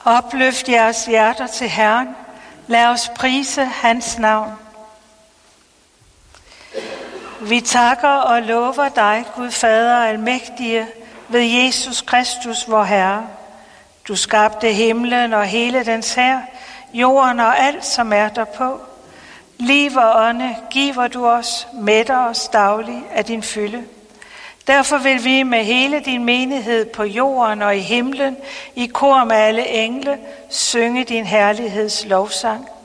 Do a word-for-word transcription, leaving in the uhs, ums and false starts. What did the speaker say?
Opløft jeres hjerter til Herren. Lad os prise hans navn. Vi takker og lover dig, Gud Fader almægtige, ved Jesus Kristus, vor Herre. Du skabte himlen og hele dens hær, jorden og alt, som er derpå. Liv og ånde giver du os, mætter os dagligt af din fylde. Derfor vil vi med hele din menighed på jorden og i himlen, i kor med alle engle, synge din herligheds lovsang.